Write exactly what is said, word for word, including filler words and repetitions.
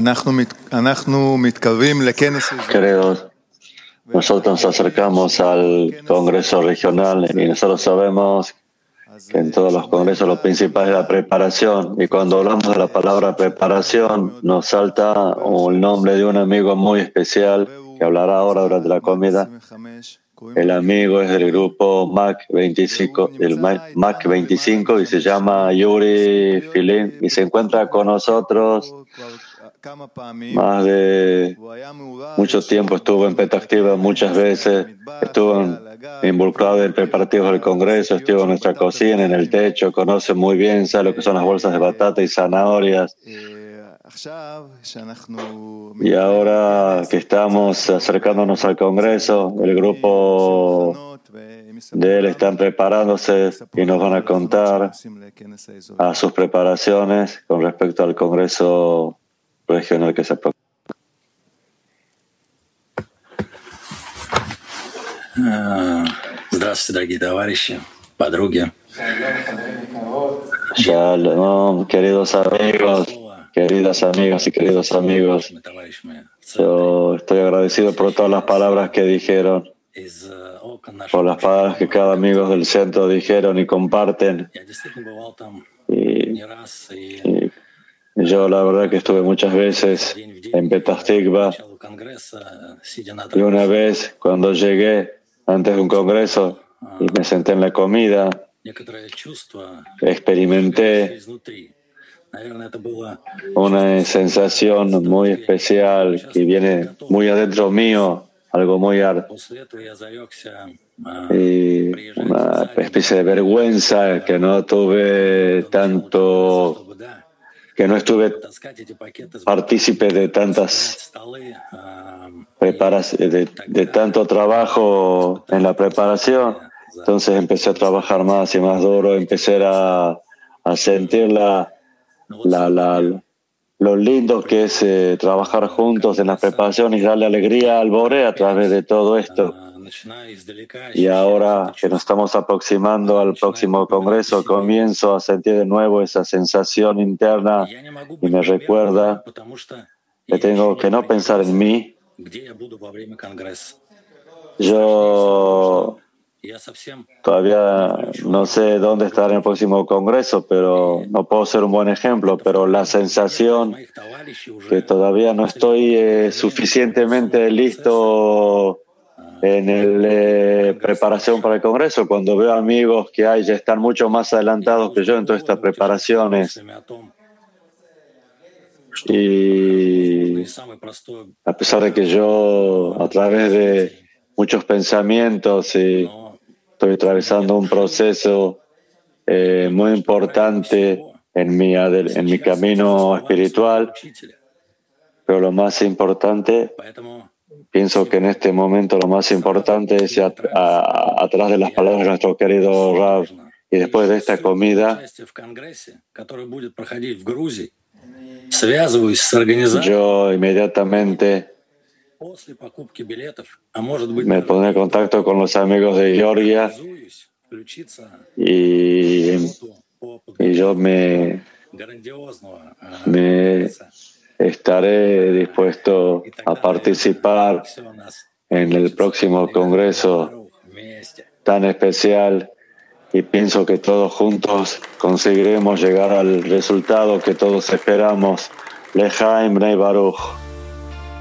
Queridos, nosotros nos acercamos al Congreso Regional y nosotros sabemos que en todos los congresos lo principal es la preparación. Y cuando hablamos de la palabra preparación, nos salta el nombre de un amigo muy especial que hablará ahora durante la comida. El amigo es del grupo M A C veinticinco, del M A C veinticinco y se llama Yuri Filin y se encuentra con nosotros más de mucho tiempo. Estuvo en Petah Tikva muchas veces, estuvo involucrado en preparativos del Congreso, estuvo en nuestra cocina, en el techo, conoce muy bien, sabe lo que son las bolsas de batata y zanahorias. Y ahora que estamos acercándonos al Congreso, el grupo de él están preparándose y nos van a contar a sus preparaciones con respecto al Congreso regional que se aproxima. Здравствуйте, дорогие товарищи, подруги. Shalom, queridos amigos, queridas amigas y queridos amigos. Yo estoy agradecido por todas las palabras que dijeron, por las palabras que cada amigo del centro dijeron y comparten. Y, y yo la verdad que estuve muchas veces en Petah Tikva y una vez cuando llegué antes de un congreso y me senté en la comida, experimenté una sensación muy especial que viene muy adentro mío, algo muy ar- y una especie de vergüenza que no tuve tanto, que no estuve partícipe de tantas preparaciones, de, de tanto trabajo en la preparación. Entonces empecé a trabajar más y más duro, empecé a, a sentir la, la, la, lo lindo que es eh, trabajar juntos en la preparación y darle alegría al Boré a través de todo esto. Y ahora que nos estamos aproximando al próximo congreso, comienzo a sentir de nuevo esa sensación interna y me recuerda que tengo que no pensar en mí. Yo todavía no sé dónde estar en el próximo congreso, pero no puedo ser un buen ejemplo, pero la sensación que todavía no estoy eh, suficientemente listo en la eh, preparación para el Congreso, cuando veo amigos que hay ya están mucho más adelantados que yo en todas estas preparaciones. Y a pesar de que yo, a través de muchos pensamientos, y estoy atravesando un proceso eh, muy importante en mi, en mi camino espiritual, pero lo más importante, pienso que en este momento lo más importante es a, a, atrás de las palabras de nuestro querido Rav y después de esta comida, yo inmediatamente me pondré en contacto con los amigos de Georgia y, y yo me, me estaré dispuesto a participar en el próximo congreso tan especial y pienso que todos juntos conseguiremos llegar al resultado que todos esperamos. Lejaim Bnei Baruch.